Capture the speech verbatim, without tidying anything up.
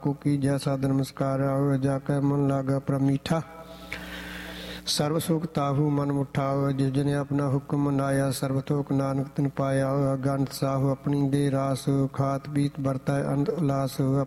को कीजै साध नमस्कार आओ जाकै मन लागा प्रमीठा सर्व सुख ताहू मन मुठाओ जिस जने अपना हुक्म मनाया सर्वतोक नानक तिन पाया अगंत साहु अपनी दे रास खात पीत बरतै अनंत उल्लास